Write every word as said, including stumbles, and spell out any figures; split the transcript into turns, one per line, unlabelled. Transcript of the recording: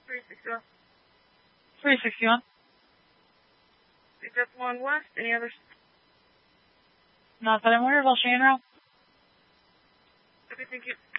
three sixty-one.
three sixty-one.
Think that's one west. Any others?
Not that I'm aware of. I'll show you now.
Okay, thank you.